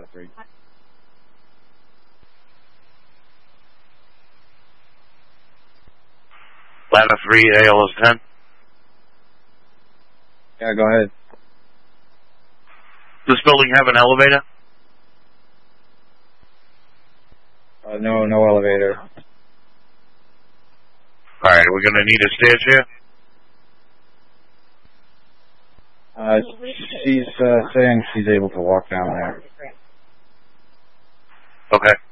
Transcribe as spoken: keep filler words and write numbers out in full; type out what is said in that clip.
three. Ladder three, A L S ten. Yeah, go ahead. Does this building have an elevator? Uh, no, no elevator. Alright, we're gonna need a stairs here? Uh, she's uh, saying she's able to walk down there. Okay.